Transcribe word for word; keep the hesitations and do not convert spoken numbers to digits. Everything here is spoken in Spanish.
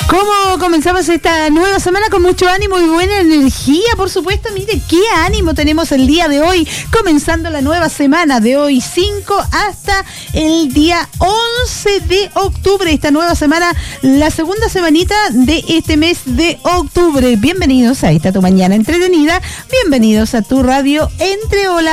¿Cómo comenzamos esta nueva semana? Con mucho ánimo y buena energía, por supuesto. Mire, qué ánimo tenemos el día de hoy, comenzando la nueva semana de hoy cinco hasta el día once de octubre. Esta nueva semana, la segunda semanita de este mes de octubre. Bienvenidos a esta tu mañana entretenida. Bienvenidos a tu radio Entre Olas.